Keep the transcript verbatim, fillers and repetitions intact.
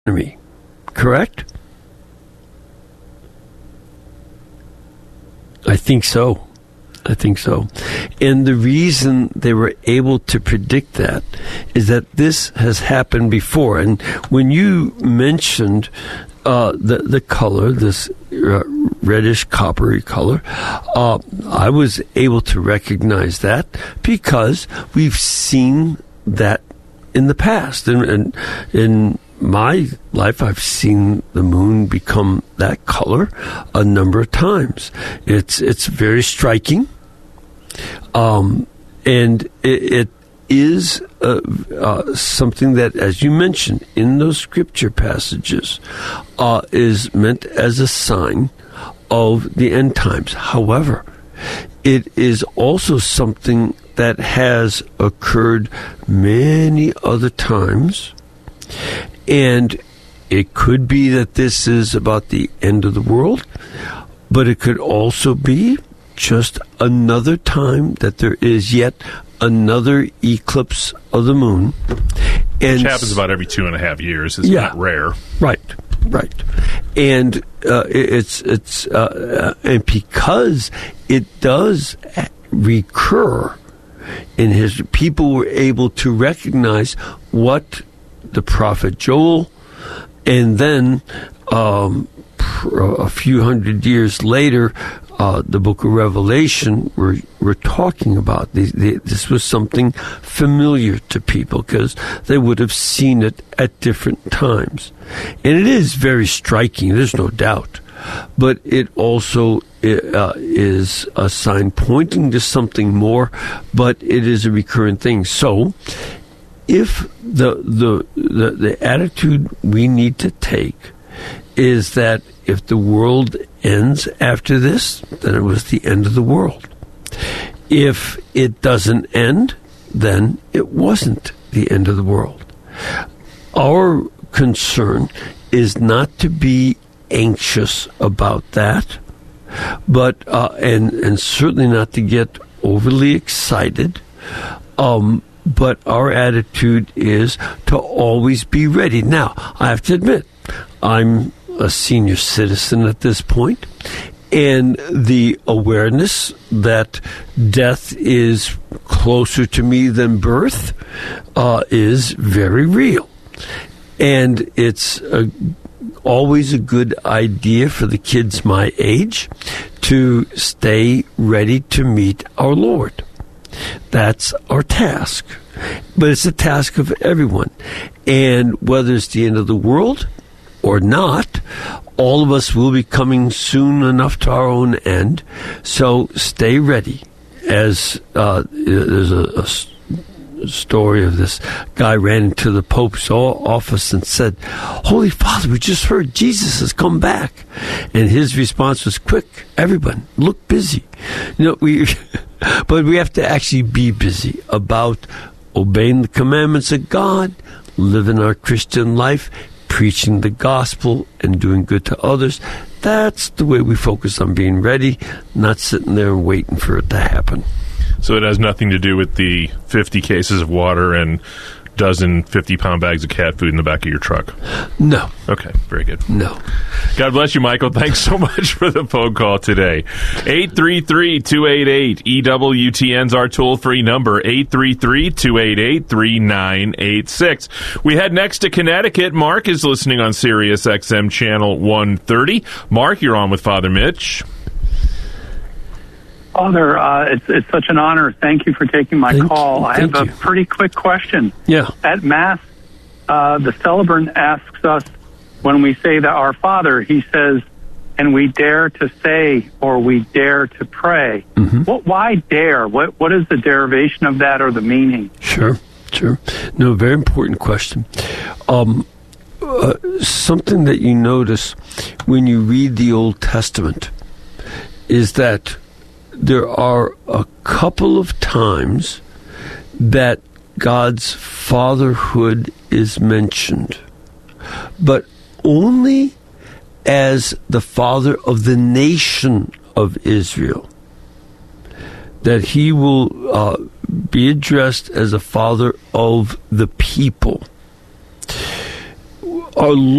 astronomy, correct? I think so. I think so. And the reason they were able to predict that is that this has happened before. And when you mentioned uh, the, the color, this uh, reddish coppery color, uh, I was able to recognize that because we've seen that in the past. And, and in my life, I've seen the moon become that color a number of times. It's it's very striking, um, and it, it is uh, uh, something that, as you mentioned in those scripture passages, uh, is meant as a sign of the end times. However, it is also something that has occurred many other times. And it could be that this is about the end of the world, but it could also be just another time that there is yet another eclipse of the moon. And which happens about every two and a half years. It's yeah, not rare. Right, right. And uh, it's, it's uh, and because it does recur, and his people were able to recognize what the prophet Joel, and then um, a few hundred years later, uh, the book of Revelation, we're, we're talking about. These, they, this was something familiar to people because they would have seen it at different times. And it is very striking, there's no doubt. But it also uh, is a sign pointing to something more, but it is a recurrent thing. So, if the, the the the attitude we need to take is that if the world ends after this, then it was the end of the world. If it doesn't end, then it wasn't the end of the world. Our concern is not to be anxious about that, but uh, and and certainly not to get overly excited. Um, But our attitude is to always be ready. Now, I have to admit, I'm a senior citizen at this point, and the awareness that death is closer to me than birth uh, is very real. And it's a, always a good idea for the kids my age to stay ready to meet our Lord. That's our task. But it's a task of everyone. And whether it's the end of the world or not, all of us will be coming soon enough to our own end. So stay ready. As uh, there's a, a story of this guy ran into the Pope's office and said, "Holy Father, we just heard Jesus has come back." And his response was, "Quick, everyone, look busy." You know, we... But we have to actually be busy about obeying the commandments of God, living our Christian life, preaching the gospel, and doing good to others. That's the way we focus on being ready, not sitting there and waiting for it to happen. So it has nothing to do with the fifty cases of water and dozen fifty-pound bags of cat food in the back of your truck? No. Okay, very good. No. God bless you, Michael. Thanks so much for the phone call today. eight three three, two eight eight, E W T N's our toll-free number, eight three three, two eight eight, three nine eight six. We head next to Connecticut. Mark is listening on Sirius X M Channel one thirty. Mark, you're on with Father Mitch. Father, uh, it's it's such an honor. Thank you for taking my thank call. You, I have a you. pretty quick question. Yeah. At Mass, uh, the celebrant asks us, when we say that Our Father, he says, and we dare to say or we dare to pray. Mm-hmm. What? Why dare? What What is the derivation of that or the meaning? Sure, sure. No, very important question. Um, uh, something that you notice when you read the Old Testament is that there are a couple of times that God's fatherhood is mentioned, but only as the father of the nation of Israel. That he will uh, be addressed as a father of the people. Our